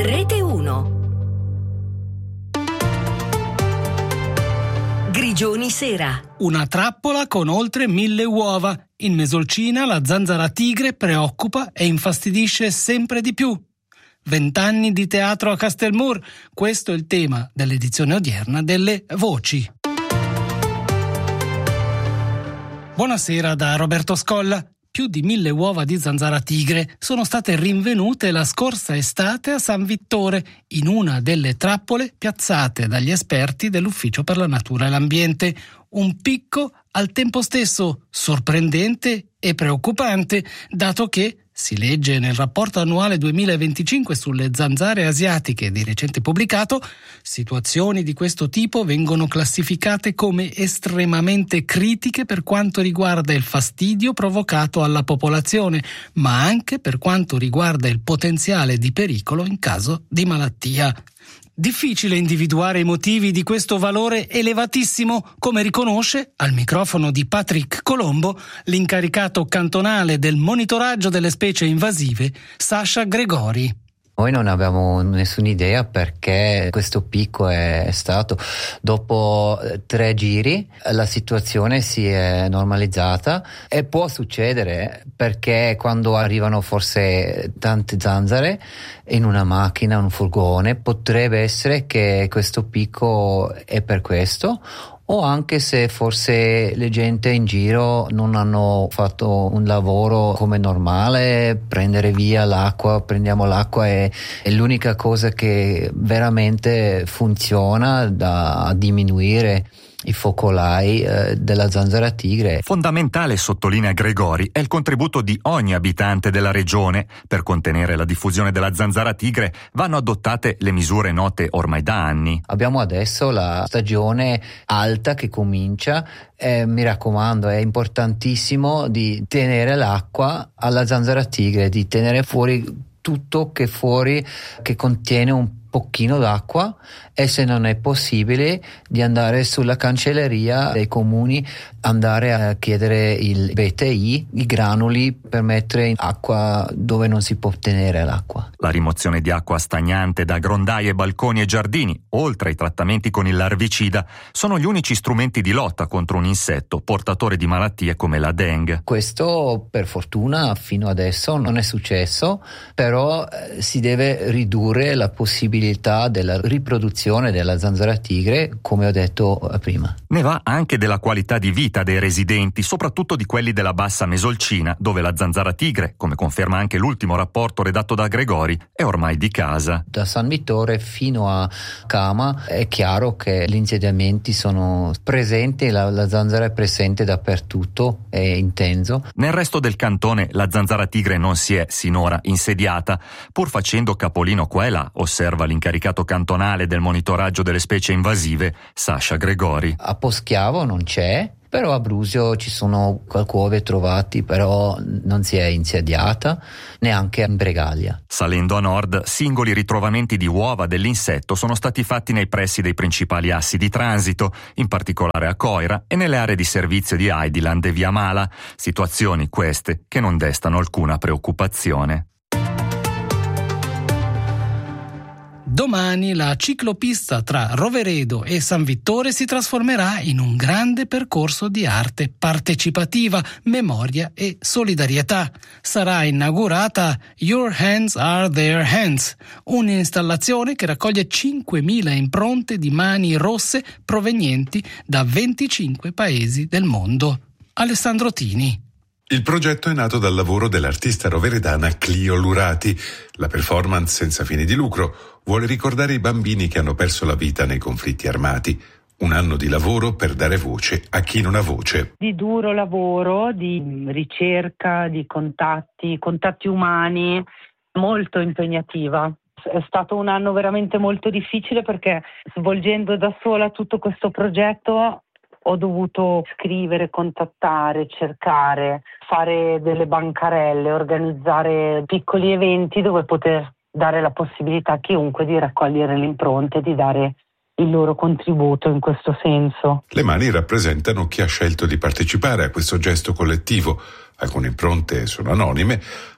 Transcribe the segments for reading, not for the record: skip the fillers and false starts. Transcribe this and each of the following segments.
Rete 1. Grigioni sera. Una trappola con oltre 1000 uova. In Mesolcina la zanzara tigre preoccupa e infastidisce sempre di più. 20 anni di teatro a Castelmur. Questo è il tema dell'edizione odierna delle Voci. Buonasera da Roberto Scolla. Più di 1000 uova di zanzara tigre sono state rinvenute la scorsa estate a San Vittore, in una delle trappole piazzate dagli esperti dell'Ufficio per la Natura e l'Ambiente. Un picco al tempo stesso sorprendente e preoccupante, dato che, si legge nel rapporto annuale 2025 sulle zanzare asiatiche di recente pubblicato, situazioni di questo tipo vengono classificate come estremamente critiche per quanto riguarda il fastidio provocato alla popolazione, ma anche per quanto riguarda il potenziale di pericolo in caso di malattia. Difficile individuare i motivi di questo valore elevatissimo, come riconosce, al microfono di Patrick Colombo, l'incaricato cantonale del monitoraggio delle specie invasive, Sasha Gregori. Noi non abbiamo nessuna idea perché questo picco è stato. Dopo 3 giri la situazione si è normalizzata e può succedere perché quando arrivano forse tante zanzare in una macchina, un furgone, potrebbe essere che questo picco è per questo, o anche se forse le gente in giro non hanno fatto un lavoro come normale, prendere via l'acqua, prendiamo l'acqua è l'unica cosa che veramente funziona da diminuire i focolai della zanzara tigre. Fondamentale, sottolinea Gregori, è il contributo di ogni abitante della regione. Per contenere la diffusione della zanzara tigre vanno adottate le misure note ormai da anni. Abbiamo adesso la stagione alta che comincia e mi raccomando, è importantissimo di tenere l'acqua alla zanzara tigre, di tenere fuori tutto che contiene un pochino d'acqua, e se non è possibile di andare sulla cancelleria dei comuni, andare a chiedere il BTI, i granuli per mettere in acqua dove non si può tenere l'acqua. La rimozione di acqua stagnante da grondaie, balconi e giardini, oltre ai trattamenti con il larvicida, sono gli unici strumenti di lotta contro un insetto portatore di malattie come la Dengue. Questo per fortuna fino adesso non è successo, però si deve ridurre la possibilità della riproduzione della zanzara tigre, come ho detto prima. Ne va anche della qualità di vita dei residenti, soprattutto di quelli della bassa Mesolcina, dove la zanzara tigre, come conferma anche l'ultimo rapporto redatto da Gregori, è ormai di casa. Da San Vittore fino a Cama è chiaro che gli insediamenti sono presenti, la zanzara è presente dappertutto, è intenso. Nel resto del cantone la zanzara tigre non si è sinora insediata, pur facendo capolino qua e là, osserva l'incaricato cantonale del monitoraggio delle specie invasive, Sasha Gregori. A Poschiavo non c'è, però a Brusio ci sono qualche uova trovati, però non si è insediata, neanche in Bregaglia. Salendo a nord, singoli ritrovamenti di uova dell'insetto sono stati fatti nei pressi dei principali assi di transito, in particolare a Coira e nelle aree di servizio di Heideland e Via Mala, situazioni queste che non destano alcuna preoccupazione. Domani la ciclopista tra Roveredo e San Vittore si trasformerà in un grande percorso di arte partecipativa, memoria e solidarietà. Sarà inaugurata Your Hands Are Their Hands, un'installazione che raccoglie 5.000 impronte di mani rosse provenienti da 25 paesi del mondo. Alessandro Tini. Il progetto è nato dal lavoro dell'artista roveredana Clio Lurati. La performance senza fine di lucro vuole ricordare i bambini che hanno perso la vita nei conflitti armati. Un anno di lavoro per dare voce a chi non ha voce. Di duro lavoro, di ricerca, di contatti umani, molto impegnativa. È stato un anno veramente molto difficile perché svolgendo da sola tutto questo progetto ho dovuto scrivere, contattare, cercare, fare delle bancarelle, organizzare piccoli eventi dove poter dare la possibilità a chiunque di raccogliere le impronte, di dare il loro contributo in questo senso. Le mani rappresentano chi ha scelto di partecipare a questo gesto collettivo. Alcune impronte sono anonime,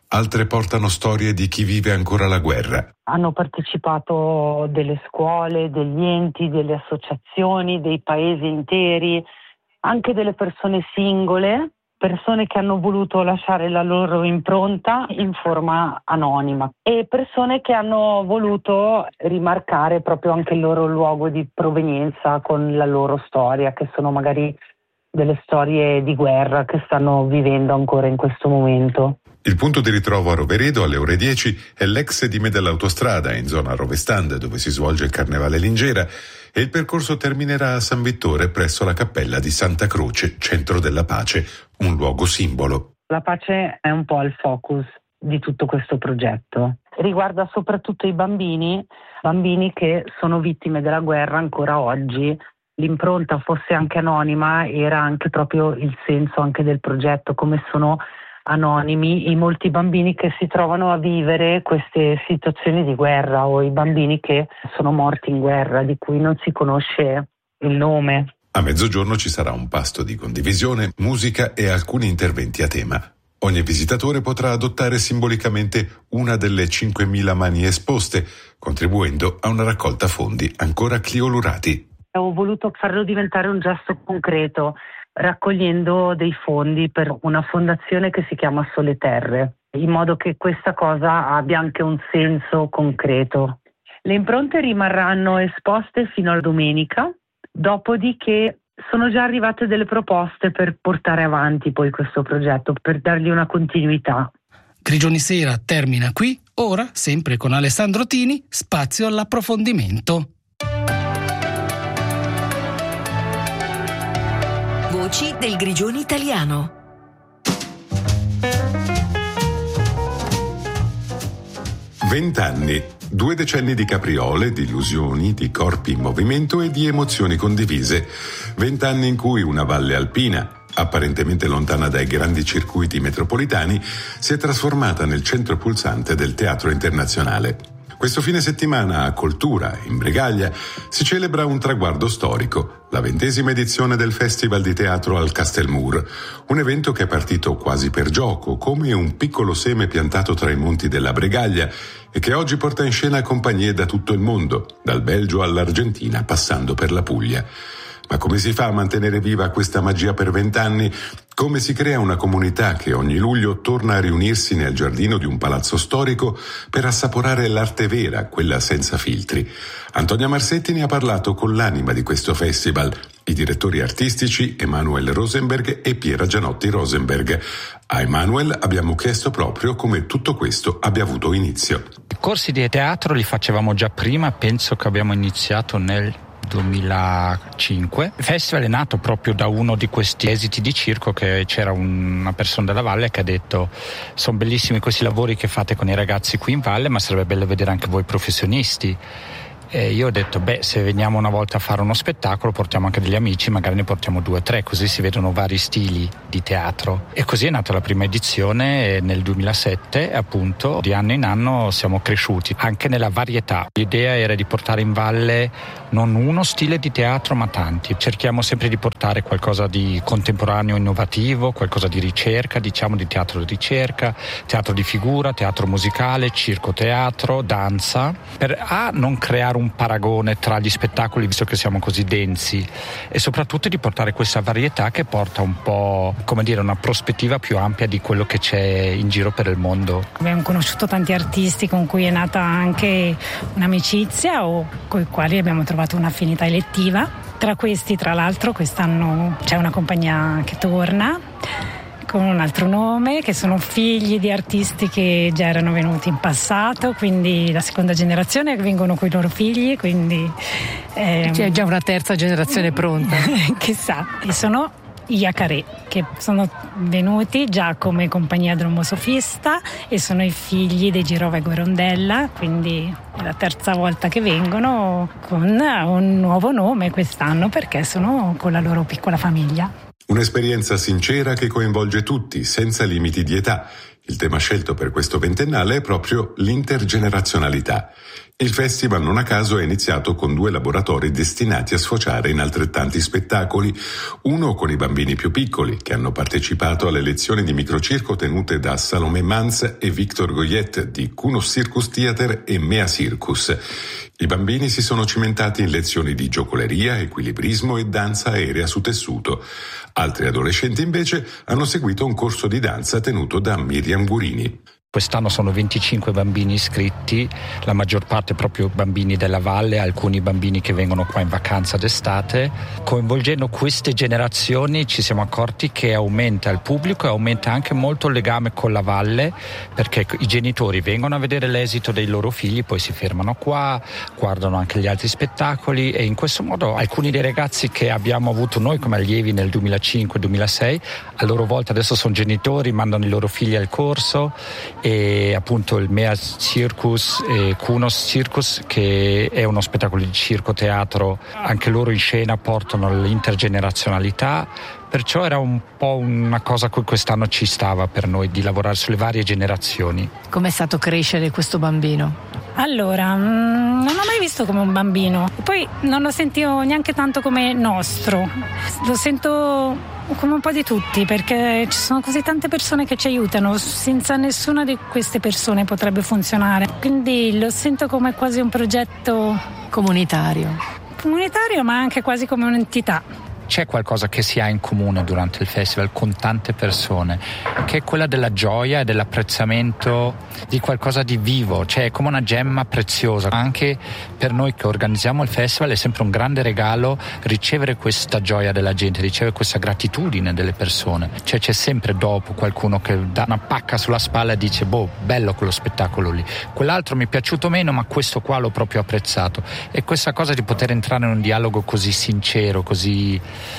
altre portano storie di chi vive ancora la guerra. Hanno partecipato delle scuole, degli enti, delle associazioni, dei paesi interi, anche delle persone singole, persone che hanno voluto lasciare la loro impronta in forma anonima e persone che hanno voluto rimarcare proprio anche il loro luogo di provenienza con la loro storia, che sono magari delle storie di guerra che stanno vivendo ancora in questo momento. Il punto di ritrovo a Roveredo alle ore 10 è l'ex sedime dell'autostrada in zona Rovestanda, dove si svolge il Carnevale Lingera, e il percorso terminerà a San Vittore presso la cappella di Santa Croce, centro della pace, un luogo simbolo. La pace è un po' il focus di tutto questo progetto. Riguarda soprattutto i bambini che sono vittime della guerra ancora oggi. L'impronta fosse anche anonima era anche proprio il senso anche del progetto, come sono anonimi i molti bambini che si trovano a vivere queste situazioni di guerra o i bambini che sono morti in guerra di cui non si conosce il nome. A mezzogiorno ci sarà un pasto di condivisione, musica e alcuni interventi a tema. Ogni visitatore potrà adottare simbolicamente una delle 5.000 mani esposte, contribuendo a una raccolta fondi ancora cliolurati. Ho voluto farlo diventare un gesto concreto, raccogliendo dei fondi per una fondazione che si chiama Sole Terre, in modo che questa cosa abbia anche un senso concreto. Le impronte rimarranno esposte fino a domenica, dopodiché sono già arrivate delle proposte per portare avanti poi questo progetto, per dargli una continuità. Grigioni Sera termina qui, ora, sempre con Alessandro Tini, spazio all'approfondimento. Voci del Grigioni italiano. Vent'anni, 2 decenni di capriole, di illusioni, di corpi in movimento e di emozioni condivise. 20 anni in cui una valle alpina, apparentemente lontana dai grandi circuiti metropolitani, si è trasformata nel centro pulsante del teatro internazionale. Questo fine settimana a Coltura, in Bregaglia, si celebra un traguardo storico, la 20ª edizione del Festival di Teatro al Castelmur, un evento che è partito quasi per gioco, come un piccolo seme piantato tra i monti della Bregaglia e che oggi porta in scena compagnie da tutto il mondo, dal Belgio all'Argentina, passando per la Puglia. Ma come si fa a mantenere viva questa magia per 20 anni? Come si crea una comunità che ogni luglio torna a riunirsi nel giardino di un palazzo storico per assaporare l'arte vera, quella senza filtri? Antonia Marsetti ne ha parlato con l'anima di questo festival, i direttori artistici Emanuel Rosenberg e Piera Gianotti Rosenberg. A Emanuel abbiamo chiesto proprio come tutto questo abbia avuto inizio. I corsi di teatro li facevamo già prima, penso che abbiamo iniziato nel 2005. Il festival è nato proprio da uno di questi esiti di circo, che c'era una persona della valle che ha detto: sono bellissimi questi lavori che fate con i ragazzi qui in valle, ma sarebbe bello vedere anche voi professionisti. E io ho detto, se veniamo una volta a fare uno spettacolo portiamo anche degli amici, magari ne portiamo 2 o 3, così si vedono vari stili di teatro. E così è nata la prima edizione nel 2007 e appunto di anno in anno siamo cresciuti anche nella varietà. L'idea era di portare in valle non uno stile di teatro ma tanti. Cerchiamo sempre di portare qualcosa di contemporaneo, innovativo, qualcosa di ricerca, diciamo di teatro di ricerca, teatro di figura, teatro musicale, circo-teatro, danza, per non creare un paragone tra gli spettacoli, visto che siamo così densi, e soprattutto di portare questa varietà che porta un po', come dire, una prospettiva più ampia di quello che c'è in giro per il mondo. Abbiamo conosciuto tanti artisti con cui è nata anche un'amicizia o con i quali abbiamo trovato un'affinità elettiva. Tra questi, tra l'altro, quest'anno c'è una compagnia che torna con un altro nome, che sono figli di artisti che già erano venuti in passato, quindi la seconda generazione vengono con i loro figli, quindi c'è già una terza generazione pronta. Chissà. E sono i Yacaré, che sono venuti già come compagnia dromosofista e sono i figli dei Girova e Guerondella, quindi è la terza volta che vengono con un nuovo nome quest'anno, perché sono con la loro piccola famiglia. Un'esperienza sincera che coinvolge tutti, senza limiti di età. Il tema scelto per questo ventennale è proprio l'intergenerazionalità. Il festival, non a caso, è iniziato con 2 laboratori destinati a sfociare in altrettanti spettacoli, uno con i bambini più piccoli, che hanno partecipato alle lezioni di microcirco tenute da Salomé Mans e Victor Goyet di Kunos Circus Theater e Mea Circus. I bambini si sono cimentati in lezioni di giocoleria, equilibrismo e danza aerea su tessuto. Altri adolescenti invece hanno seguito un corso di danza tenuto da Miriam Gurini. Quest'anno sono 25 bambini iscritti, la maggior parte proprio bambini della valle, alcuni bambini che vengono qua in vacanza d'estate. Coinvolgendo queste generazioni ci siamo accorti che aumenta il pubblico e aumenta anche molto il legame con la valle, perché i genitori vengono a vedere l'esito dei loro figli, poi si fermano qua, guardano anche gli altri spettacoli, e in questo modo alcuni dei ragazzi che abbiamo avuto noi come allievi nel 2005-2006, a loro volta adesso sono genitori, mandano i loro figli al corso. E appunto il Mea Circus e Kunos Circus, che è uno spettacolo di circo teatro, anche loro in scena portano l'intergenerazionalità, perciò era un po' una cosa che quest'anno ci stava per noi, di lavorare sulle varie generazioni. Com'è stato crescere questo bambino? Allora, non l'ho mai visto come un bambino, poi non lo sentivo neanche tanto come nostro, lo sento come un po' di tutti, perché ci sono così tante persone che ci aiutano, senza nessuna di queste persone potrebbe funzionare, quindi lo sento come quasi un progetto comunitario, ma anche quasi come un'entità. C'è qualcosa che si ha in comune durante il festival con tante persone, che è quella della gioia e dell'apprezzamento di qualcosa di vivo, cioè è come una gemma preziosa. Anche per noi che organizziamo il festival è sempre un grande regalo ricevere questa gioia della gente, ricevere questa gratitudine delle persone. Cioè c'è sempre dopo qualcuno che dà una pacca sulla spalla e dice bello quello spettacolo lì, quell'altro mi è piaciuto meno ma questo qua l'ho proprio apprezzato. E questa cosa di poter entrare in un dialogo così sincero, così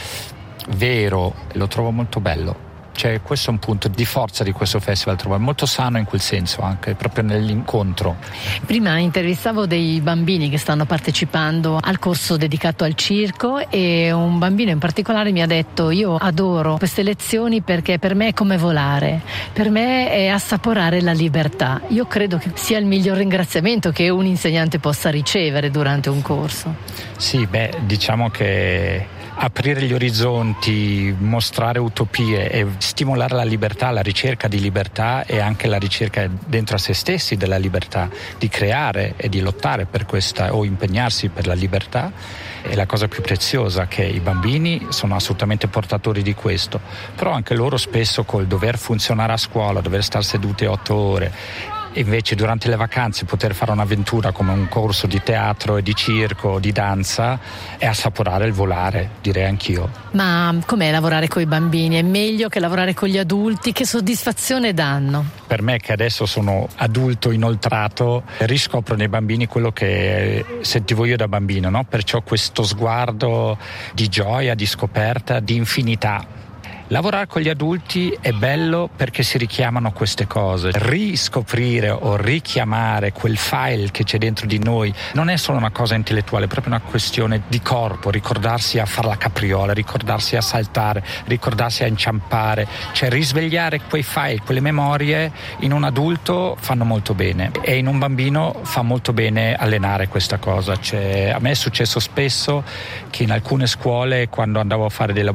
vero, lo trovo molto bello. Cioè questo è un punto di forza di questo festival, trovo molto sano in quel senso, anche proprio nell'incontro. Prima intervistavo dei bambini che stanno partecipando al corso dedicato al circo, e un bambino in particolare mi ha detto: io adoro queste lezioni perché per me è come volare, per me è assaporare la libertà. Io credo che sia il miglior ringraziamento che un insegnante possa ricevere durante un corso. Sì, diciamo che aprire gli orizzonti, mostrare utopie e stimolare la libertà, la ricerca di libertà e anche la ricerca dentro a se stessi della libertà, di creare e di lottare per questa o impegnarsi per la libertà, è la cosa più preziosa, che i bambini sono assolutamente portatori di questo, però anche loro spesso col dover funzionare a scuola, dover stare sedute 8 ore, e invece durante le vacanze poter fare un'avventura come un corso di teatro e di circo, di danza, e assaporare il volare, direi anch'io. Ma com'è lavorare con i bambini? È meglio che lavorare con gli adulti? Che soddisfazione danno? Per me, che adesso sono adulto inoltrato, riscopro nei bambini quello che sentivo io da bambino, no? Perciò questo sguardo di gioia, di scoperta, di infinità. Lavorare con gli adulti è bello perché si richiamano queste cose. Riscoprire o richiamare quel file che c'è dentro di noi non è solo una cosa intellettuale, è proprio una questione di corpo, ricordarsi a fare la capriola, ricordarsi a saltare, ricordarsi a inciampare, cioè risvegliare quei file, quelle memorie in un adulto fanno molto bene, e in un bambino fa molto bene allenare questa cosa. Cioè, a me è successo spesso che in alcune scuole, quando andavo a fare dei